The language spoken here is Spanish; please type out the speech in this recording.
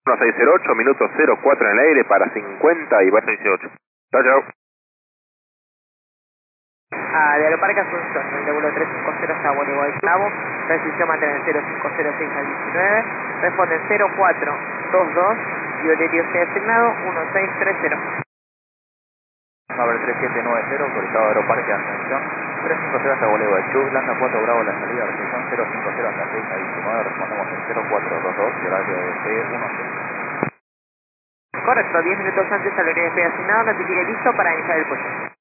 1608, minuto 04 en el aire para 50 y va 608. Chao, chao. De Aeroparque Asunción, el de vuelo 350 está Bolívar y Clavo, precisión mantener 0506 al 19, responde 0422 y horario sea asignado 1630. Number 3790, autorizado Aeroparque Asunción, 350 hasta Bolívar y Chu, Landa 4 Bravo, la salida, recepción 050 hasta 6 al 19, respondemos en 0422 y horario de C16. Correcto, 10 minutos antes al horario sea asignado, notifique listo para iniciar el puesto.